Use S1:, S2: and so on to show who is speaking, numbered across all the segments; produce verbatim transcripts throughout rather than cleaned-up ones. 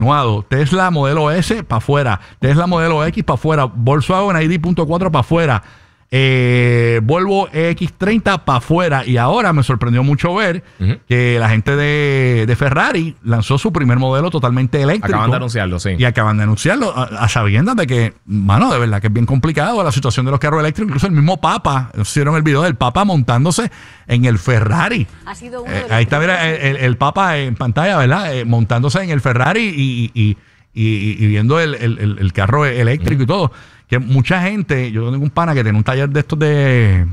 S1: continuado. Tesla modelo S para afuera. Tesla modelo X para afuera. Volkswagen I D punto cuatro para afuera. Eh, Volvo E X treinta para afuera. Y ahora me sorprendió mucho ver uh-huh. que la gente de, de Ferrari lanzó su primer modelo totalmente eléctrico.
S2: Acaban de anunciarlo, sí.
S1: Y acaban de anunciarlo a, a sabiendas de que, mano, de verdad que es bien complicado la situación de los carros eléctricos. Incluso el mismo Papa, hicieron el video del Papa montándose en el Ferrari. Ha sido uno eh, de ahí está, mira, el, el, el Papa en pantalla, ¿verdad? Eh, montándose en el Ferrari y, y, y, y viendo el, el, el carro eléctrico uh-huh. y todo. Que mucha gente, yo tengo un pana que tiene un taller de estos de,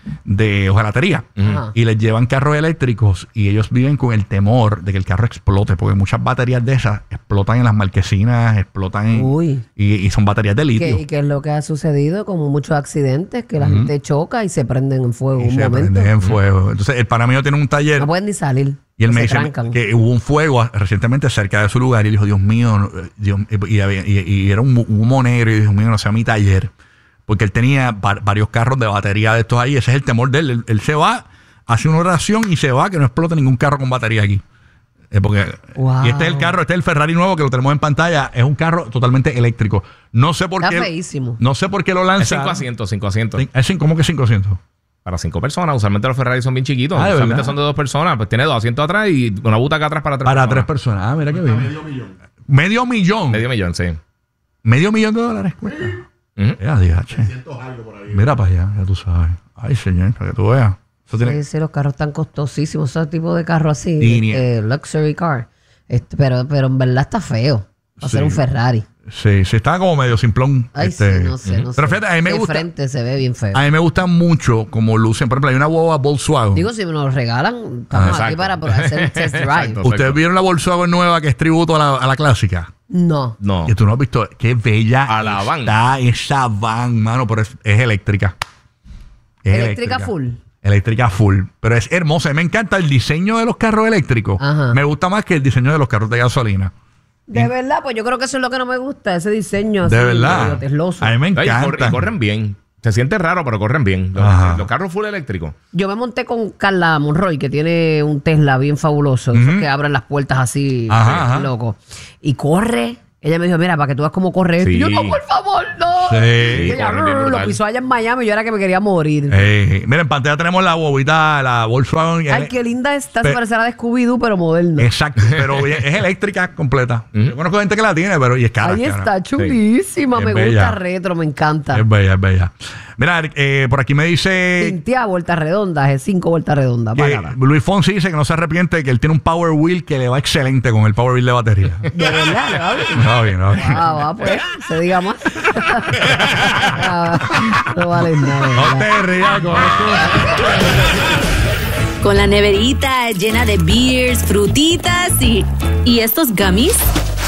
S1: de hojalatería uh-huh. y les llevan carros eléctricos y ellos viven con el temor de que el carro explote, porque muchas baterías de esas explotan en las marquesinas, explotan en,
S3: Uy.
S1: Y, y son baterías de litio.
S3: ¿Y qué es lo que ha sucedido? Como muchos accidentes, que la uh-huh. gente choca y se prenden en fuego
S1: y
S3: un
S1: se
S3: momento.
S1: prenden en fuego. Entonces el pana mío tiene un taller.
S3: No pueden ni salir.
S1: Y él me dice trancan. que hubo un fuego recientemente cerca de su lugar y él dijo, Dios mío, Dios, y, y, y era un humo negro y Dios mío, no sea mi taller. Porque él tenía var, varios carros de batería de estos ahí. Ese es el temor de él. Él, él se va, hace una oración y se va, que no explote ningún carro con batería aquí. Eh, porque,
S3: wow.
S1: Y este es el carro, este es el Ferrari nuevo que lo tenemos en pantalla. Es un carro totalmente eléctrico. No sé por
S3: Está
S1: qué.
S3: feísimo.
S1: No sé por qué lo lanzan.
S2: Es cinco asientos, cinco asientos.
S1: Es cinco, ¿cómo que cinco asientos?
S2: Para cinco personas. Usualmente los Ferrari son bien chiquitos.
S1: Ah,
S2: usualmente
S1: verdad.
S2: son de dos personas. Pues tiene dos asientos atrás y una butaca atrás para tres
S1: para
S2: personas.
S1: Para tres personas. Ah, mira qué bien. Medio millón. Medio millón.
S2: Medio millón, sí.
S1: Medio millón de dólares cuesta. Uh-huh. Ya, algo por ahí. Mira para allá, ya tú sabes. Ay, señor, para que tú veas. Eso
S3: sí,
S1: tiene...
S3: sí, los carros tan costosísimos. Ese tipo de carro así, eh, luxury car. Este, pero, pero en verdad está feo. Va a
S1: sí.
S3: ser un Ferrari.
S1: Sí, sí, está como medio simplón.
S3: Ay,
S1: este,
S3: sí, no sé,
S1: uh-huh.
S3: no sé.
S1: Pero fíjate, a mí me
S3: de
S1: gusta.
S3: frente se ve bien feo.
S1: A mí me gusta mucho como lucen. Por ejemplo, hay una guagua Volkswagen.
S3: Digo, si me lo regalan, estamos
S1: ah,
S3: aquí para hacer un test drive.
S2: Exacto,
S1: ¿Ustedes
S2: exacto.
S1: vieron la Volkswagen nueva que es tributo a la, a la clásica?
S3: No.
S2: No.
S1: Y tú no has visto qué bella
S2: a la van.
S1: está esa van, mano, pero es, es eléctrica. Es
S3: ¿Eléctrica full?
S1: Eléctrica full. Pero es hermosa. Me encanta el diseño de los carros eléctricos.
S3: Ajá.
S1: Me gusta más que el diseño de los carros de gasolina.
S3: De verdad, pues yo creo que eso es lo que no me gusta, ese diseño así.
S1: De verdad.
S3: Tesloso.
S1: A mí me encanta.
S2: Y, corre, y corren bien. Se siente raro, pero corren bien. Los, los carros full eléctricos.
S3: Yo me monté con Carla Monroy, que tiene un Tesla bien fabuloso. Uh-huh. Esos que abren las puertas así,
S1: ajá, ajá.
S3: loco. Y corre. Ella me dijo, mira, para que tú veas cómo corre esto.
S2: Sí.
S3: Y yo, no, por favor, no.
S1: Sí.
S3: Y ella, lo pisó allá en Miami y yo era que me quería morir.
S1: Eh, mira, en pantalla tenemos la bobita, la Volkswagen.
S3: Ay, qué linda está.
S1: Pe-
S3: Se parece a la de Scooby-Doo, pero moderna.
S1: Exacto, pero es eléctrica completa.
S2: Uh-huh.
S1: Yo conozco gente que la tiene, pero y es cara.
S3: Ahí
S1: cara.
S3: está, chulísima.
S1: Sí.
S3: Me
S1: Es
S3: gusta
S1: bella.
S3: retro, me encanta.
S1: Es bella, es bella. Mira, eh, por aquí me dice
S3: Cintia, vueltas redondas, es cinco vueltas redondas.
S1: que
S3: Págala.
S1: Luis Fonsi dice que no se arrepiente, que él tiene un Power Wheel que le va excelente con el Power Wheel de batería.
S3: De verdad, ¿le va bien?
S1: No, bien, no.
S3: Ah, va, pues, se diga más. Ah, no vale nada.
S1: No te rías con esto.
S4: Con la neverita llena de beers, frutitas y... ¿Y estos gummies?